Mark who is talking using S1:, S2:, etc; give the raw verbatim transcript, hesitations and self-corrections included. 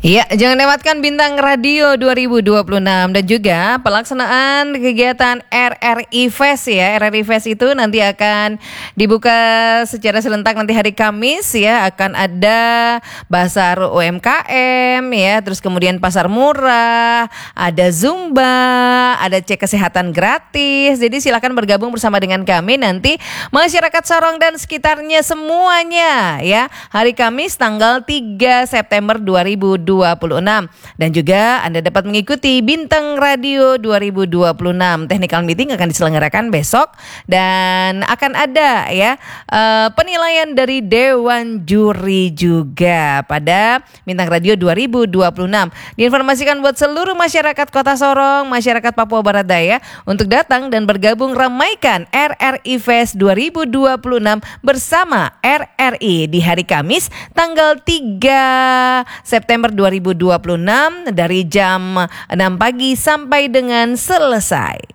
S1: Ya, jangan lewatkan Bintang Radio dua ribu dua puluh enam dan juga pelaksanaan kegiatan R R I Fest ya. R R I Fest itu nanti akan dibuka secara serentak nanti hari Kamis ya. Akan ada Bazar U M K M ya, terus kemudian pasar murah, ada Zumba, ada cek kesehatan gratis. Jadi silakan bergabung bersama dengan kami nanti masyarakat Sorong dan sekitarnya semuanya ya. Hari Kamis tanggal tiga September dua ribu dua puluh enam dan juga Anda dapat mengikuti Bintang Radio dua ribu dua puluh enam. Technical meeting akan diselenggarakan besok dan akan ada ya uh, penilaian dari Dewan Juri juga pada Bintang Radio dua ribu dua puluh enam. Diinformasikan buat seluruh masyarakat Kota Sorong, masyarakat Papua Barat Daya untuk datang dan bergabung ramaikan R R I Fest dua ribu dua puluh enam bersama R R I di hari Kamis tanggal tiga September dua ribu dua puluh enam dari jam enam pagi sampai dengan selesai.